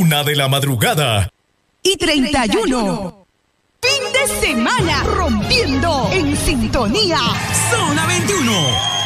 1 de la madrugada. Y 31. Fin de semana rompiendo en sintonía. Zona 21.